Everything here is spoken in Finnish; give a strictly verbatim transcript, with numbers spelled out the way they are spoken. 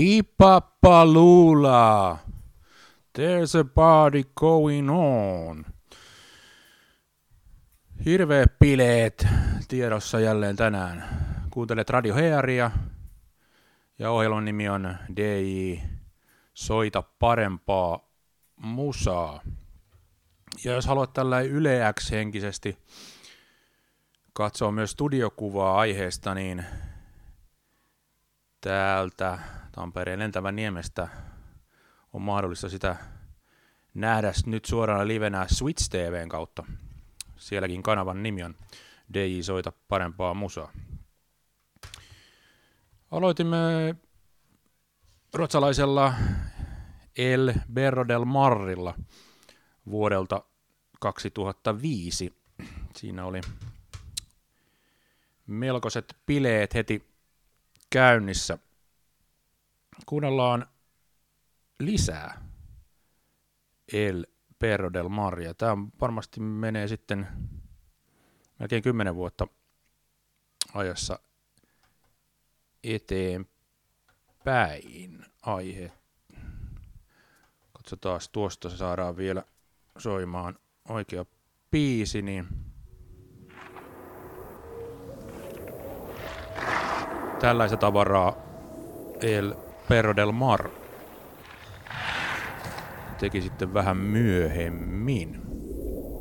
Hipapaloola. There's a party going on. Hirveät bileet tiedossa jälleen tänään. Kuuntelet Radio Hearia ja ohjelman nimi on D J Soita parempaa musaa. Ja jos haluat tällainen Yle X-henkisesti katsoa myös studiokuvaa aiheesta, niin täältä Tampereen lentävän niemestä on mahdollista sitä nähdä nyt suoraan livenä Switch T V:n kautta. Sielläkin kanavan nimi on D J Soita parempaa musaa. Aloitimme ruotsalaisella El Berro del Marrilla vuodelta kaksituhattaviisi. Siinä oli melkoiset bileet heti käynnissä. Kuunnellaan lisää El Berro del Marria. Tämä varmasti menee sitten melkein kymmenen vuotta ajassa eteenpäin aihe. Katsotaan, tuosta saadaan vielä soimaan oikea biisi, niin tällaista tavaraa El Berro del Mar teki sitten vähän myöhemmin.